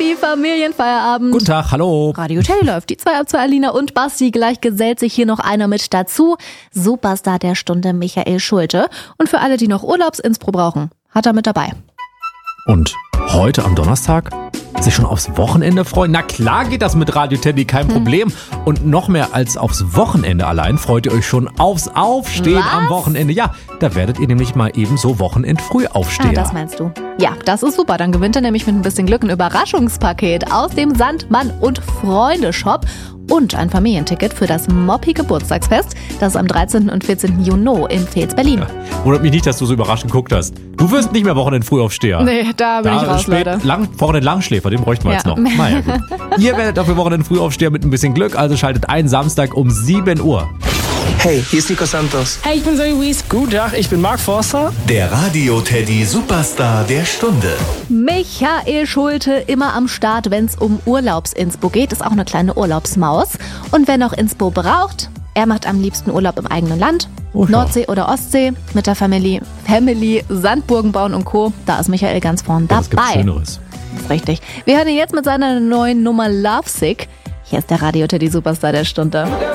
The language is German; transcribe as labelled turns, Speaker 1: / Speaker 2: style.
Speaker 1: Happy Familienfeierabend.
Speaker 2: Guten Tag, hallo.
Speaker 1: Radio Teddy läuft. Die 2 ab 2 Alina und Basti. Gleich gesellt sich hier noch einer mit dazu. Superstar der Stunde Michael Schulte. Und für alle, die noch Urlaubsinspo brauchen, hat er mit dabei.
Speaker 2: Und heute am Donnerstag sich schon aufs Wochenende freuen? Na klar geht das mit Radio Teddy, kein Problem. Und noch mehr als aufs Wochenende allein freut ihr euch schon aufs Aufstehen am Wochenende. Ja, da werdet ihr nämlich mal ebenso Wochenend-Frühaufsteher.
Speaker 1: Das meinst du? Ja, das ist super. Dann gewinnt ihr nämlich mit ein bisschen Glück ein Überraschungspaket aus dem Sandmann und Freunde Shop und ein Familienticket für das Moppi Geburtstagsfest, das am 13. und 14. Juni in Vils, Berlin.
Speaker 2: Ja, wundert mich nicht, dass du so überraschend geguckt hast. Du wirst nicht mehr Wochenend-Frühaufsteher.
Speaker 1: Nee, da bin ich raus, Leute.
Speaker 2: Wochenend-Langschläfer, den bräuchten wir jetzt noch. Naja, gut. Ihr werdet dafür Wochenend-Frühaufsteher mit ein bisschen Glück, also schaltet ein Samstag um 7 Uhr.
Speaker 3: Hey, hier ist Nico Santos.
Speaker 4: Hey, ich bin Zoe Wies.
Speaker 5: Guten Tag, ich bin Mark Forster.
Speaker 6: Der Radio Teddy Superstar der Stunde.
Speaker 1: Michael Schulte immer am Start, wenn es um Urlaubsinspo geht. Ist auch eine kleine Urlaubsmaus. Und wer noch Inspo braucht, er macht am liebsten Urlaub im eigenen Land. Nordsee oder Ostsee mit der Family, Sandburgen bauen und Co. Da ist Michael ganz vorn dabei.
Speaker 2: Das gibt's Schöneres.
Speaker 1: Das ist richtig. Wir hören ihn jetzt mit seiner neuen Nummer Lovesick. Hier ist der Radio Teddy Superstar der Stunde.